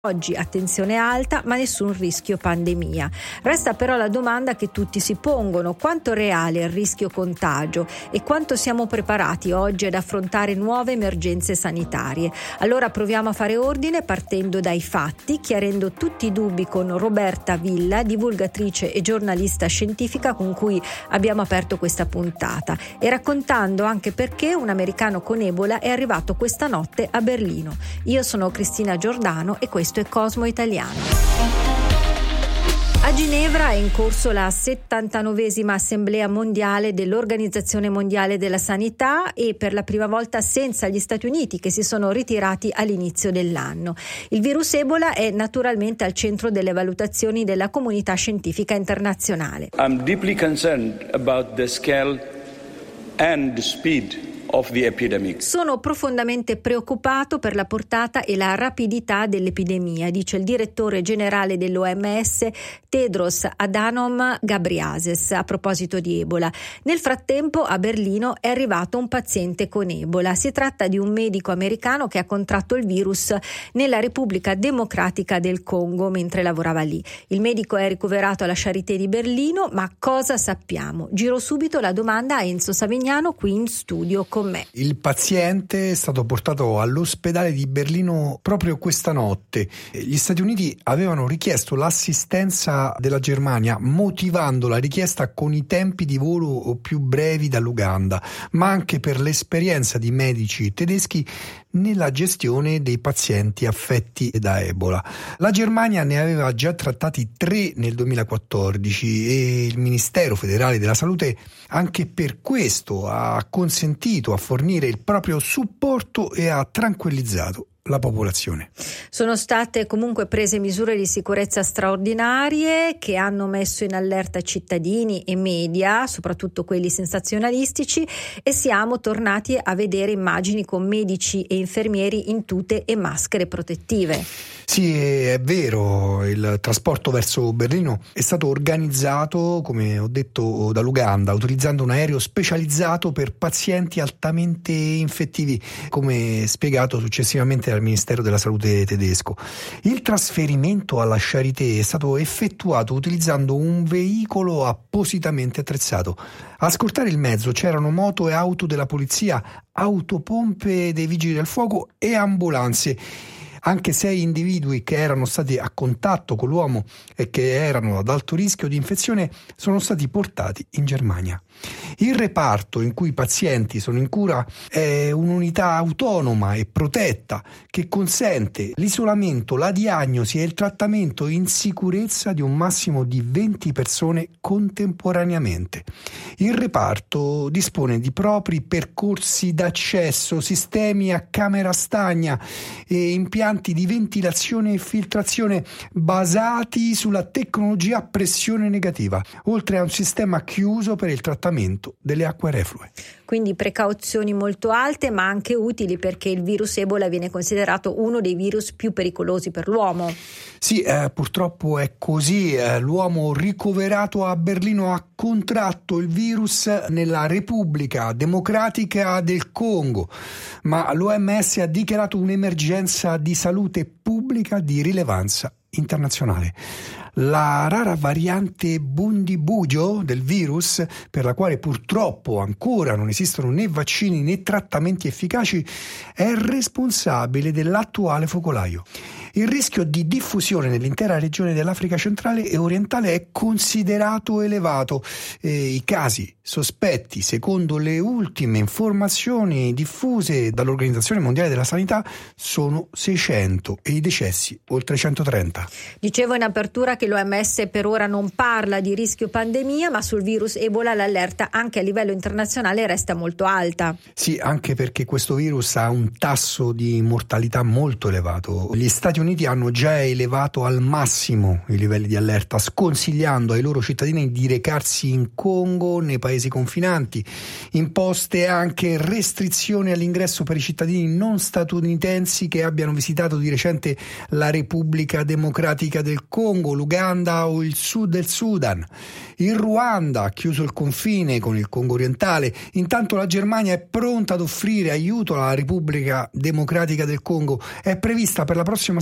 Oggi attenzione alta, ma nessun rischio pandemia. Resta però la domanda che tutti si pongono: quanto reale è il rischio contagio e quanto siamo preparati oggi ad affrontare nuove emergenze sanitarie? Allora proviamo a fare ordine partendo dai fatti, chiarendo tutti i dubbi con Roberta Villa, divulgatrice e giornalista scientifica con cui abbiamo aperto questa puntata, e raccontando anche perché un americano con Ebola è arrivato questa notte a Berlino. Io sono Cristina Giordano e questo è Cosmo Italiano. A Ginevra è in corso la 79esima Assemblea mondiale dell'Organizzazione Mondiale della Sanità, e per la prima volta senza gli Stati Uniti, che si sono ritirati all'inizio dell'anno. Il virus Ebola è naturalmente al centro delle valutazioni della comunità scientifica internazionale. I'm deeply concerned about the scale and the speed of the epidemic. Sono profondamente preoccupato per la portata e la rapidità dell'epidemia, dice il direttore generale dell'OMS Tedros Adhanom Ghebreyesus a proposito di Ebola. Nel frattempo a Berlino è arrivato un paziente con Ebola. Si tratta di un medico americano che ha contratto il virus nella Repubblica Democratica del Congo mentre lavorava lì. Il medico è ricoverato alla Charité di Berlino, ma cosa sappiamo? Giro subito la domanda a Enzo Savignano qui in studio con me. Il paziente è stato portato all'ospedale di Berlino proprio questa notte. Gli Stati Uniti avevano richiesto l'assistenza della Germania, motivando la richiesta con i tempi di volo più brevi dall'Uganda, ma anche per l'esperienza di medici tedeschi nella gestione dei pazienti affetti da Ebola. La Germania ne aveva già trattati 3 nel 2014 e il Ministero federale della Salute anche per questo ha consentito a fornire il proprio supporto e ha tranquillizzato la popolazione. Sono state comunque prese misure di sicurezza straordinarie che hanno messo in allerta cittadini e media, soprattutto quelli sensazionalistici, e siamo tornati a vedere immagini con medici e infermieri in tute e maschere protettive. Sì, è vero, il trasporto verso Berlino è stato organizzato, come ho detto, dall'Uganda, utilizzando un aereo specializzato per pazienti altamente infettivi, come spiegato successivamente dal Ministero della Salute tedesco. Il trasferimento alla Charité è stato effettuato utilizzando un veicolo appositamente attrezzato. A scortare il mezzo c'erano moto e auto della polizia, autopompe dei vigili del fuoco e ambulanze. Anche 6 individui che erano stati a contatto con l'uomo e che erano ad alto rischio di infezione sono stati portati in Germania. Il reparto in cui i pazienti sono in cura è un'unità autonoma e protetta che consente l'isolamento, la diagnosi e il trattamento in sicurezza di un massimo di 20 persone contemporaneamente. Il reparto dispone di propri percorsi d'accesso, sistemi a camera stagna e impianti di ventilazione e filtrazione basati sulla tecnologia a pressione negativa, oltre a un sistema chiuso per il trattamento delle acque reflue. Quindi precauzioni molto alte, ma anche utili, perché il virus Ebola viene considerato uno dei virus più pericolosi per l'uomo. Sì, purtroppo è così. L'uomo ricoverato a Berlino ha contratto il virus nella Repubblica Democratica del Congo, ma l'OMS ha dichiarato un'emergenza di salute pubblica di rilevanza internazionale. La rara variante Bundibugyo del virus, per la quale purtroppo ancora non esistono né vaccini né trattamenti efficaci, è responsabile dell'attuale focolaio. Il rischio di diffusione nell'intera regione dell'Africa centrale e orientale è considerato elevato. I casi sospetti, secondo le ultime informazioni diffuse dall'Organizzazione Mondiale della Sanità, sono 600 e i decessi oltre 130. Dicevo in apertura che l'OMS per ora non parla di rischio pandemia, ma sul virus Ebola l'allerta anche a livello internazionale resta molto alta. Sì, anche perché questo virus ha un tasso di mortalità molto elevato. Gli Stati Uniti hanno già elevato al massimo i livelli di allerta, sconsigliando ai loro cittadini di recarsi in Congo, nei paesi confinanti. Imposte anche restrizioni all'ingresso per i cittadini non statunitensi che abbiano visitato di recente la Repubblica Democratica del Congo, l'Uganda o il sud del Sudan. Il Ruanda ha chiuso il confine con il Congo orientale. Intanto la Germania è pronta ad offrire aiuto alla Repubblica Democratica del Congo. È prevista per la prossima settimana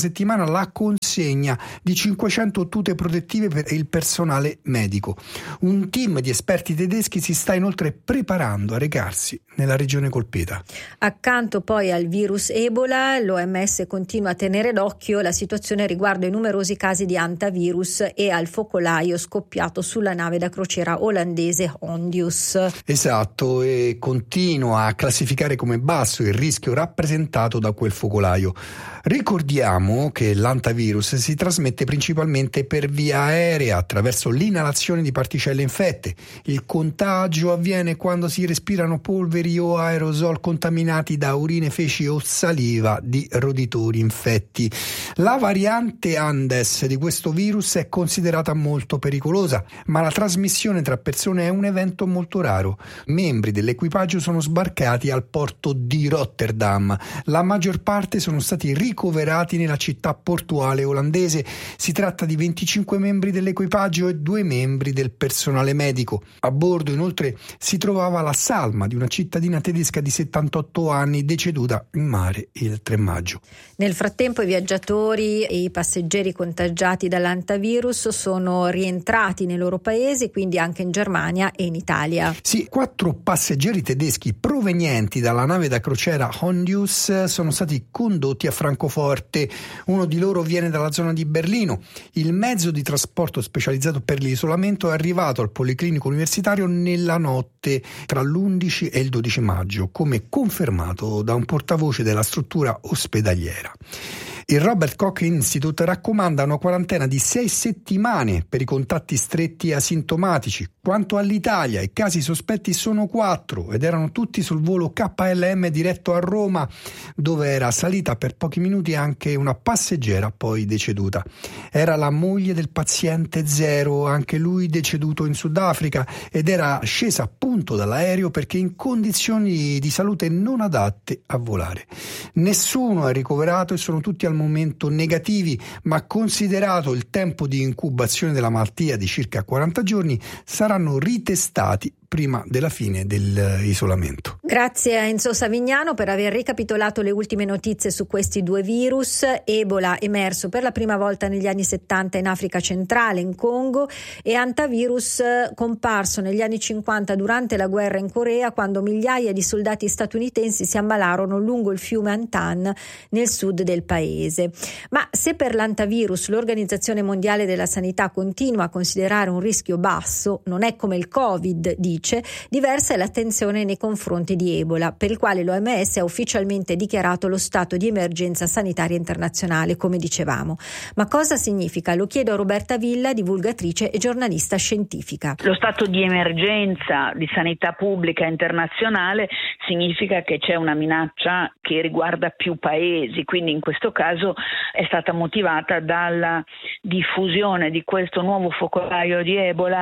settimana la consegna di 500 tute protettive per il personale medico. Un team di esperti tedeschi si sta inoltre preparando a recarsi nella regione colpita. Accanto poi al virus Ebola, l'OMS continua a tenere d'occhio la situazione riguardo ai numerosi casi di hantavirus e al focolaio scoppiato sulla nave da crociera olandese Hondius. Esatto, e continua a classificare come basso il rischio rappresentato da quel focolaio. Ricordiamo che l'hantavirus si trasmette principalmente per via aerea attraverso l'inalazione di particelle infette. Il contagio avviene quando si respirano polveri o aerosol contaminati da urine, feci o saliva di roditori infetti. La variante Andes di questo virus è considerata molto pericolosa, ma la trasmissione tra persone è un evento molto raro. Membri dell'equipaggio sono sbarcati al porto di Rotterdam. La maggior parte sono stati ricoverati nella città portuale olandese. Si tratta di 25 membri dell'equipaggio e 2 membri del personale medico. A bordo inoltre si trovava la salma di una cittadina tedesca di 78 anni deceduta in mare il 3 maggio. Nel frattempo i viaggiatori e i passeggeri contagiati dall'hantavirus sono rientrati nei loro paesi, quindi anche in Germania e in Italia. Sì, 4 passeggeri tedeschi provenienti dalla nave da crociera Hondius sono stati condotti a Francoforte. Uno di loro viene dalla zona di Berlino. Il mezzo di trasporto specializzato per l'isolamento è arrivato al Policlinico Universitario nella notte tra l'11 e il 12 maggio, come confermato da un portavoce della struttura ospedaliera. Il Robert Koch Institute raccomanda una quarantena di 6 settimane per i contatti stretti e asintomatici. Quanto all'Italia, i casi sospetti sono 4 ed erano tutti sul volo KLM diretto a Roma, dove era salita per pochi minuti anche una passeggera poi deceduta. Era la moglie del paziente 0, anche lui deceduto in Sudafrica, ed era scesa appunto dall'aereo perché in condizioni di salute non adatte a volare. Nessuno è ricoverato e sono tutti al momento negativi, ma considerato il tempo di incubazione della malattia di circa 40 giorni, saranno ritestati prima della fine dell'isolamento. Grazie a Enzo Savignano per aver ricapitolato le ultime notizie su questi 2 virus. Ebola emerso per la prima volta negli anni 70 in Africa centrale, in Congo, e hantavirus comparso negli anni 50 durante la guerra in Corea, quando migliaia di soldati statunitensi si ammalarono lungo il fiume Antan nel sud del paese. Ma se per l'hantavirus l'Organizzazione Mondiale della Sanità continua a considerare un rischio basso, non è come il Covid, dice, diversa è l'attenzione nei confronti di Ebola, per il quale l'OMS ha ufficialmente dichiarato lo stato di emergenza sanitaria internazionale, come dicevamo. Ma cosa significa? Lo chiedo a Roberta Villa, divulgatrice e giornalista scientifica. Lo stato di emergenza di sanità pubblica internazionale significa che c'è una minaccia che riguarda più paesi, quindi in questo caso è stata motivata dalla diffusione di questo nuovo focolaio di Ebola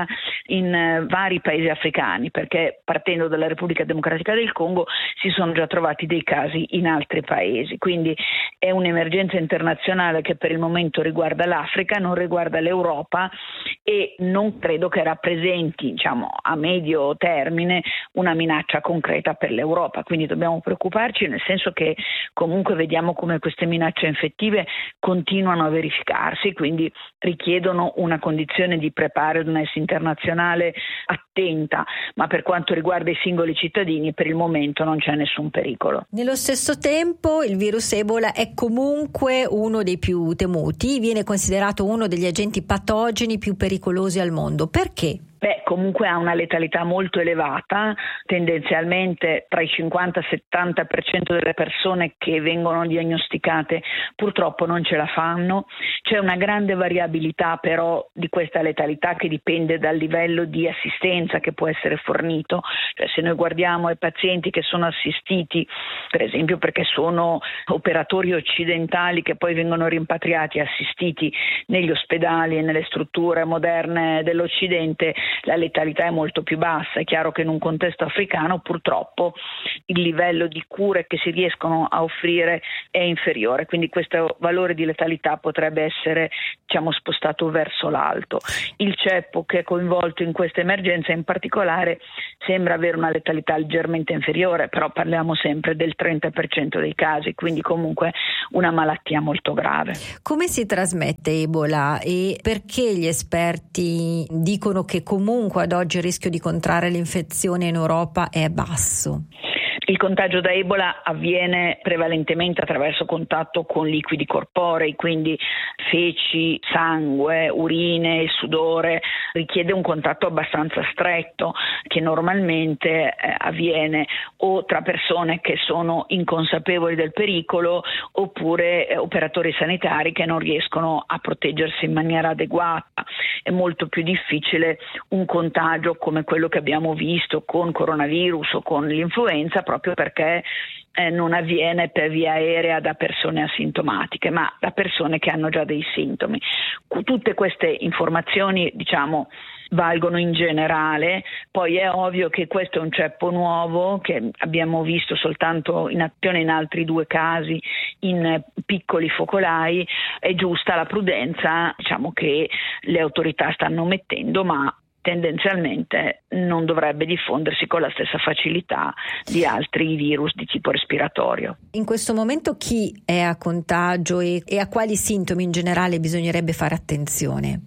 in vari paesi africani, perché partendo dalla Repubblica Democratica del Congo si sono già trovati dei casi in altri paesi, quindi è un'emergenza internazionale che per il momento riguarda l'Africa, non riguarda l'Europa e non credo che rappresenti, a medio termine, una minaccia concreta per l'Europa, quindi dobbiamo preoccuparci, nel senso che comunque vediamo come queste minacce infettive continuano a verificarsi, quindi richiedono una condizione di preparedness internazionale attenta, ma per quanto riguarda i singoli cittadini per il momento non c'è nessun pericolo. Nello stesso tempo il virus Ebola è comunque uno dei più temuti, viene considerato uno degli agenti patogeni più pericolosi al mondo. Perché? Comunque ha una letalità molto elevata, tendenzialmente tra il 50 e il 70% delle persone che vengono diagnosticate purtroppo non ce la fanno. C'è una grande variabilità però di questa letalità che dipende dal livello di assistenza che può essere fornito. Cioè, se noi guardiamo ai pazienti che sono assistiti, per esempio perché sono operatori occidentali che poi vengono rimpatriati e assistiti negli ospedali e nelle strutture moderne dell'Occidente, la letalità è molto più bassa. È chiaro che in un contesto africano purtroppo il livello di cure che si riescono a offrire è inferiore, quindi questo valore di letalità potrebbe essere spostato verso l'alto. Il ceppo che è coinvolto in questa emergenza in particolare sembra avere una letalità leggermente inferiore, però parliamo sempre del 30% dei casi, quindi comunque una malattia molto grave. Come si trasmette Ebola e perché gli esperti dicono che comunque ad oggi il rischio di contrarre l'infezione in Europa è basso? Il contagio da Ebola avviene prevalentemente attraverso contatto con liquidi corporei, quindi feci, sangue, urine, sudore. Richiede un contatto abbastanza stretto che normalmente avviene o tra persone che sono inconsapevoli del pericolo oppure operatori sanitari che non riescono a proteggersi in maniera adeguata. È molto più difficile un contagio come quello che abbiamo visto con coronavirus o con l'influenza, proprio perché non avviene per via aerea da persone asintomatiche, ma da persone che hanno già dei sintomi. Tutte queste informazioni, valgono in generale. Poi è ovvio che questo è un ceppo nuovo che abbiamo visto soltanto in azione in altri 2 casi in piccoli focolai. È giusta la prudenza, che le autorità stanno mettendo, ma tendenzialmente non dovrebbe diffondersi con la stessa facilità di altri virus di tipo respiratorio. In questo momento chi è a contagio e a quali sintomi in generale bisognerebbe fare attenzione?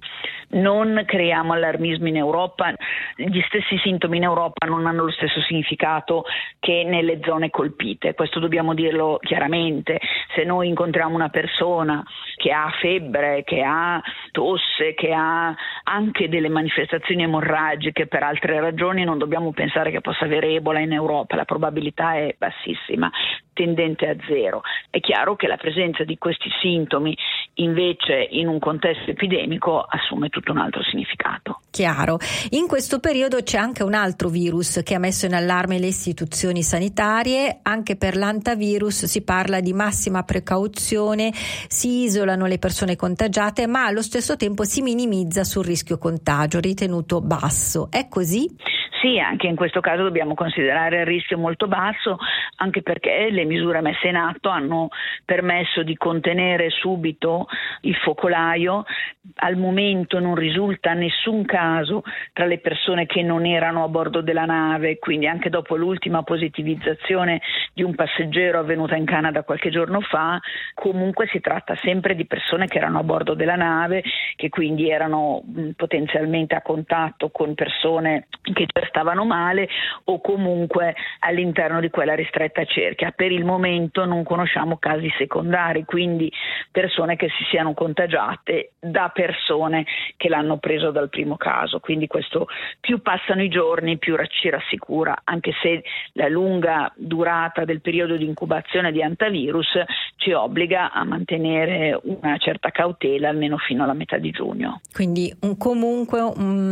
Non creiamo allarmismo in Europa, gli stessi sintomi in Europa non hanno lo stesso significato che nelle zone colpite, questo dobbiamo dirlo chiaramente. Se noi incontriamo una persona che ha febbre, che ha tosse, che ha anche delle manifestazioni emorragiche per altre ragioni, non dobbiamo pensare che possa avere Ebola in Europa, la probabilità è bassissima, tendente a 0. È chiaro che la presenza di questi sintomi invece in un contesto epidemico assume tutto un altro significato. Chiaro. In questo periodo c'è anche un altro virus che ha messo in allarme le istituzioni sanitarie. Anche per l'antavirus si parla di massima precauzione, si isolano le persone contagiate, ma allo stesso tempo si minimizza sul rischio contagio ritenuto basso. È così? Sì, anche in questo caso dobbiamo considerare il rischio molto basso, anche perché le misure messe in atto hanno permesso di contenere subito il focolaio. Al momento non risulta nessun caso tra le persone che non erano a bordo della nave, quindi anche dopo l'ultima positivizzazione di un passeggero avvenuta in Canada qualche giorno fa, comunque si tratta sempre di persone che erano a bordo della nave, che quindi erano potenzialmente a contatto con persone che già stavano male o comunque all'interno di quella ristretta cerchia. Per il momento non conosciamo casi secondari, quindi persone che si siano contagiate da persone che l'hanno preso dal primo caso. Quindi questo, più passano i giorni più ci rassicura, anche se la lunga durata del periodo di incubazione di antivirus ci obbliga a mantenere una certa cautela almeno fino alla metà di giugno. Quindi comunque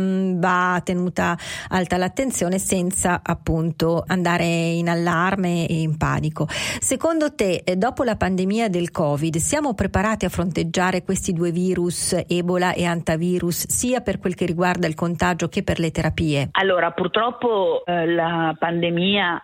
va tenuta alta l'attenzione senza appunto andare in allarme e in panico. Secondo te, dopo la pandemia del Covid, siamo preparati a fronteggiare questi 2 virus, Ebola e antivirus, sia per quel che riguarda il contagio che per le terapie? Allora, purtroppo la pandemia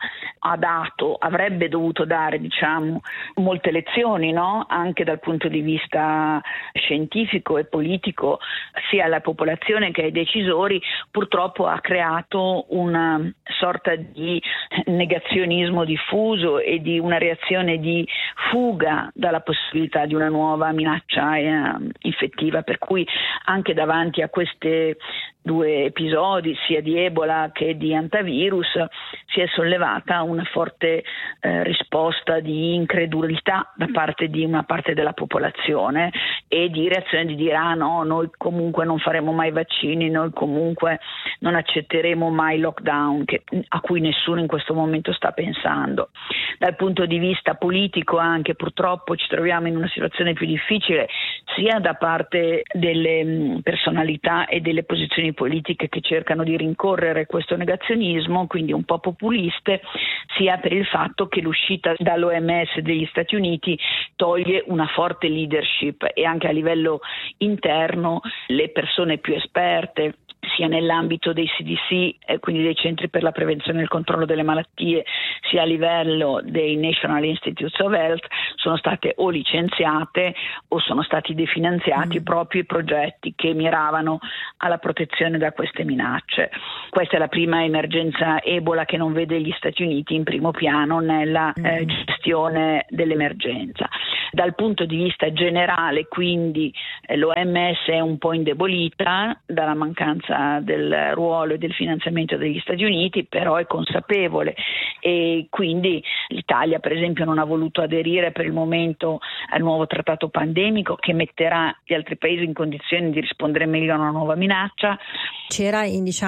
avrebbe dovuto dare molte lezioni, no? Anche dal punto di vista scientifico e politico, sia alla popolazione che ai decisori. Purtroppo ha creato una sorta di negazionismo diffuso e di una reazione di fuga dalla possibilità di una nuova minaccia infettiva, per cui anche davanti a queste 2 episodi, sia di Ebola che di antivirus, si è sollevata una forte risposta di incredulità da parte di una parte della popolazione e di reazione di dire no, noi comunque non faremo mai vaccini, noi comunque non accetteremo mai lockdown, a cui nessuno in questo momento sta pensando. Dal punto di vista politico anche purtroppo ci troviamo in una situazione più difficile, sia da parte delle personalità e delle posizioni politiche che cercano di rincorrere questo negazionismo, quindi un po' populiste, sia per il fatto che l'uscita dall'OMS degli Stati Uniti toglie una forte leadership e anche a livello interno le persone più esperte sia nell'ambito dei CDC, quindi dei centri per la prevenzione e il controllo delle malattie, sia a livello dei National Institutes of Health, sono state o licenziate o sono stati definanziati proprio i progetti che miravano alla protezione da queste minacce. Questa è la prima emergenza Ebola che non vede gli Stati Uniti in primo piano nella gestione dell'emergenza. Dal punto di vista generale, quindi, l'OMS è un po' indebolita dalla mancanza del ruolo e del finanziamento degli Stati Uniti, però è consapevole, e quindi l'Italia per esempio non ha voluto aderire per il momento al nuovo trattato pandemico che metterà gli altri paesi in condizione di rispondere meglio a una nuova minaccia. C'era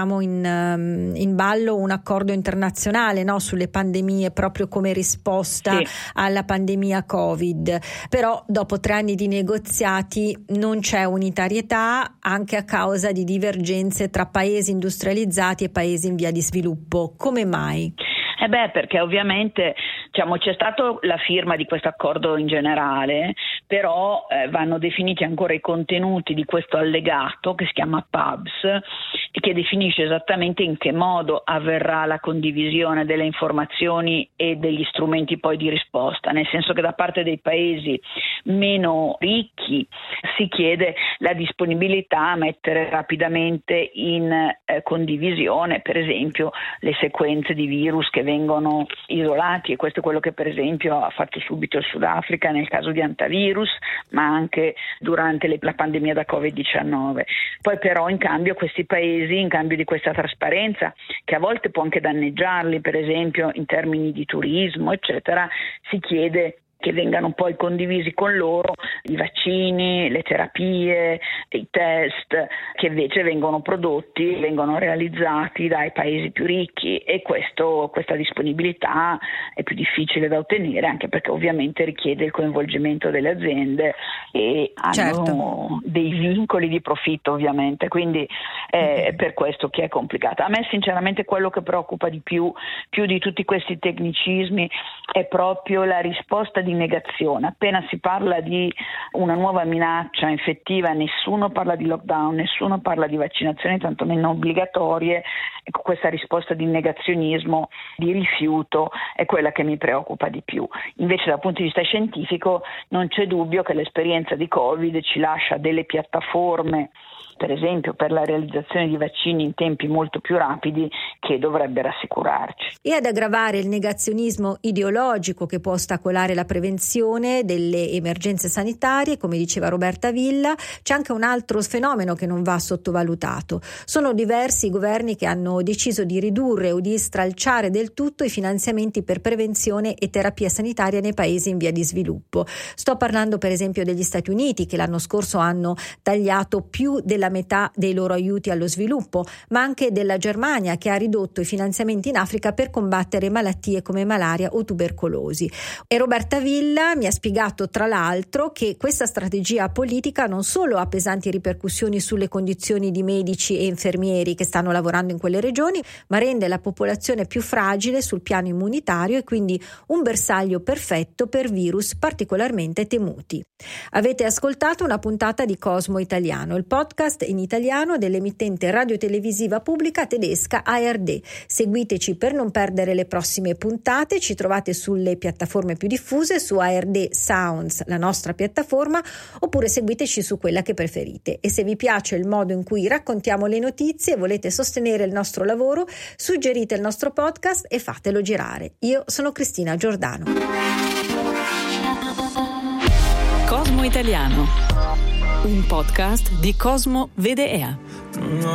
in ballo un accordo internazionale, no, sulle pandemie, proprio come risposta alla pandemia Covid, però dopo 3 anni di negoziati non c'è unitarietà, anche a causa di divergenze tra paesi industrializzati e paesi in via di sviluppo. Come mai? Perché ovviamente c'è stata la firma di questo accordo in generale, però vanno definiti ancora i contenuti di questo allegato che si chiama PABS e che definisce esattamente in che modo avverrà la condivisione delle informazioni e degli strumenti poi di risposta, nel senso che da parte dei paesi meno ricchi si chiede la disponibilità a mettere rapidamente in condivisione per esempio le sequenze di virus che vengono isolati, e questo è quello che per esempio ha fatto subito il Sudafrica nel caso di Antivirus, ma anche durante la pandemia da Covid-19. Poi però in cambio questi paesi, in cambio di questa trasparenza che a volte può anche danneggiarli, per esempio in termini di turismo eccetera, si chiede che vengano poi condivisi con loro i vaccini, le terapie, i test che invece vengono prodotti, vengono realizzati dai paesi più ricchi, e questa disponibilità è più difficile da ottenere, anche perché ovviamente richiede il coinvolgimento delle aziende e hanno dei vincoli di profitto ovviamente, quindi è per questo che è complicata. A me sinceramente quello che preoccupa di più di tutti questi tecnicismi è proprio la risposta di negazione. Appena si parla di una nuova minaccia infettiva nessuno parla di lockdown, nessuno parla di vaccinazioni tantomeno obbligatorie. Ecco, questa risposta di negazionismo, di rifiuto è quella che mi preoccupa di più. Invece dal punto di vista scientifico non c'è dubbio che l'esperienza di Covid ci lascia delle piattaforme, per esempio per la realizzazione di vaccini in tempi molto più rapidi, che dovrebbe rassicurarci. E ad aggravare il negazionismo ideologico che può ostacolare la prevenzione delle emergenze sanitarie, come diceva Roberta Villa, c'è anche un altro fenomeno che non va sottovalutato. Sono diversi i governi che hanno deciso di ridurre o di stralciare del tutto i finanziamenti per prevenzione e terapia sanitaria nei paesi in via di sviluppo. Sto parlando per esempio degli Stati Uniti, che l'anno scorso hanno tagliato più della metà dei loro aiuti allo sviluppo, ma anche della Germania, che ha ridotto i finanziamenti in Africa per combattere malattie come malaria o tubercolosi. E Roberta Villa mi ha spiegato tra l'altro che questa strategia politica non solo ha pesanti ripercussioni sulle condizioni di medici e infermieri che stanno lavorando in quelle regioni, ma rende la popolazione più fragile sul piano immunitario e quindi un bersaglio perfetto per virus particolarmente temuti. Avete ascoltato una puntata di Cosmo Italiano, il podcast in italiano dell'emittente radiotelevisiva pubblica tedesca ARD. Seguiteci per non perdere le prossime puntate, ci trovate sulle piattaforme più diffuse, su ARD Sounds, la nostra piattaforma, oppure seguiteci su quella che preferite. E se vi piace il modo in cui raccontiamo le notizie e volete sostenere il nostro lavoro, suggerite il nostro podcast e fatelo girare. Io sono Cristina Giordano. Cosmo Italiano, un podcast di Cosmo Vede EA.